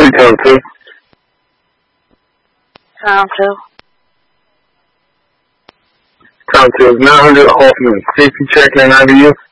you talking to? Time to. Talking to is 900 Hoffman. Safety checking in IBU.